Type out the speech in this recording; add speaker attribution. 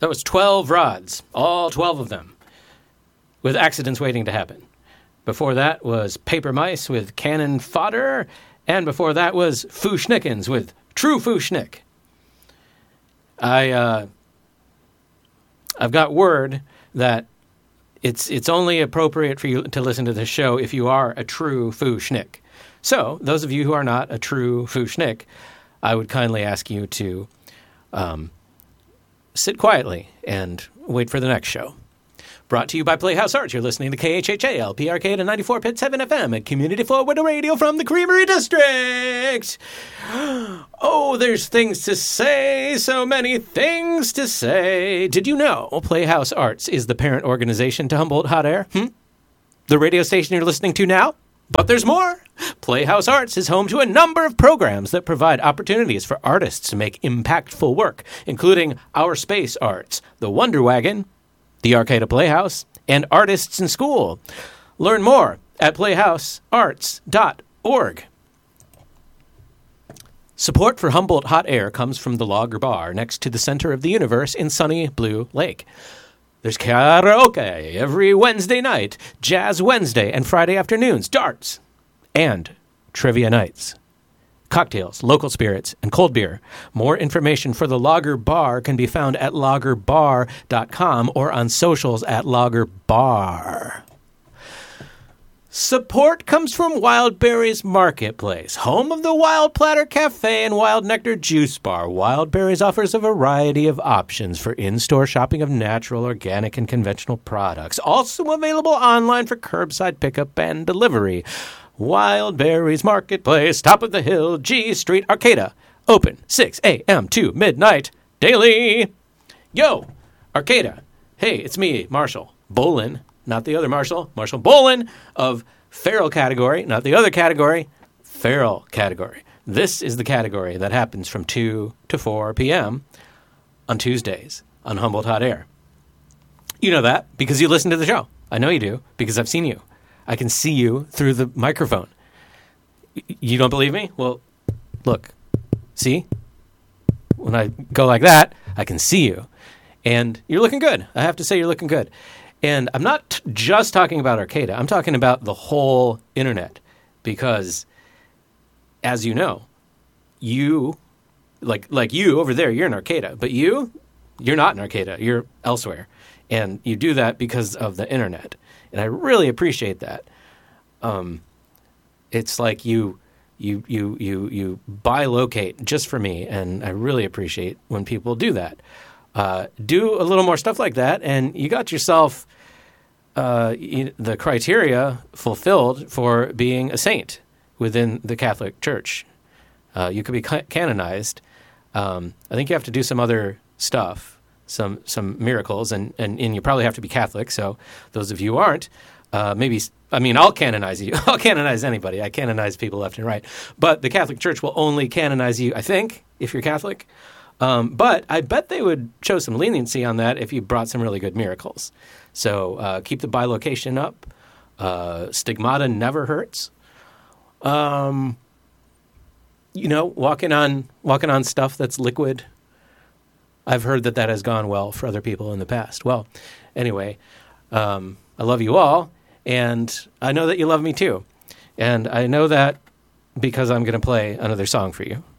Speaker 1: That was 12 rods, all 12 of them, with accidents waiting to happen. Before that was Paper Mice with Cannon Fodder, and before that was Foo Schnickens with True Foo Schnick. I've got word that it's only appropriate for you to listen to this show if you are a true Foo Schnick. So, those of you who are not a true Foo Schnick, I would kindly ask you to sit quietly and wait for the next show. Brought to you by Playhouse Arts. You're listening to KHHA LP Arcade and 94.7 FM at Community Forward Radio from the Creamery District. Oh, there's things to say, so many things to say. Did you know Playhouse Arts is the parent organization to Humboldt Hot Air? The radio station you're listening to now? But there's more. Playhouse Arts is home to a number of programs that provide opportunities for artists to make impactful work, including Our Space Arts, The Wonder Wagon, the Arcada Playhouse, and Artists in School. Learn more at playhousearts.org. Support for Humboldt Hot Air comes from the Lager Bar next to the center of the universe in sunny Blue Lake. There's karaoke every Wednesday night, Jazz Wednesday and Friday afternoons, darts, and trivia nights. Cocktails, local spirits, and cold beer. More information for the Lager Bar can be found at lagerbar.com or on socials at lagerbar. Support comes from Wild Berries Marketplace, home of the Wild Platter Cafe and Wild Nectar Juice Bar. Wild Berries offers a variety of options for in-store shopping of natural, organic, and conventional products. Also available online for curbside pickup and delivery. Wild Berries Marketplace, top of the hill, G Street, Arcata. Open 6 a.m. to midnight daily. Yo, Arcata. Hey, it's me, Marshall Bolin. Not the other Marshall. Marshall Bolin of Feral category. Not the other category. Feral category. This is the category that happens from 2 to 4 p.m. on Tuesdays on Humboldt Hot Air. You know that because you listen to the show. I know you do because I've seen you. I can see you through the microphone. You don't believe me? Well, look. See? When I go like that, I can see you. And you're looking good. I have to say you're looking good. And I'm not just talking about Arcata. I'm talking about the whole internet because, as you know, you, like you over there, you're in Arcata. But you're not in Arcata. You're elsewhere. And you do that because of the internet. And I really appreciate that. It's like you bilocate just for me, and I really appreciate when people do that. Do a little more stuff like that, and you got yourself the criteria fulfilled for being a saint within the Catholic Church. You could be canonized. I think you have to do some other stuff, some miracles, and you probably have to be Catholic. So those of you who aren't, I'll canonize you. I'll canonize anybody. I canonize people left and right. But the Catholic Church will only canonize you, I think, if you're Catholic. But I bet they would show some leniency on that if you brought some really good miracles. So keep the bilocation up. Stigmata never hurts. Walking on stuff that's liquid. I've heard that has gone well for other people in the past. Well, anyway, I love you all, and I know that you love me too. And I know that because I'm going to play another song for you.